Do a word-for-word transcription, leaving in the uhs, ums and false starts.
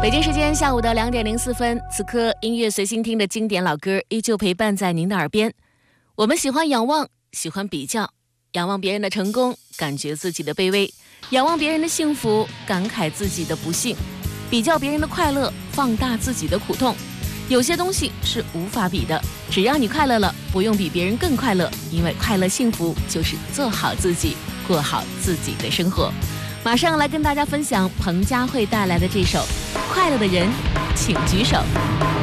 北京时间下午的两点零四分，此刻音乐随心听的经典老歌依旧陪伴在您的耳边。我们喜欢仰望，喜欢比较，仰望别人的成功，感觉自己的卑微；仰望别人的幸福，感慨自己的不幸；比较别人的快乐，放大自己的苦痛。有些东西是无法比的，只要你快乐了，不用比别人更快乐，因为快乐幸福就是做好自己，过好自己的生活。马上来跟大家分享彭佳慧带来的这首《快乐的人请举手》。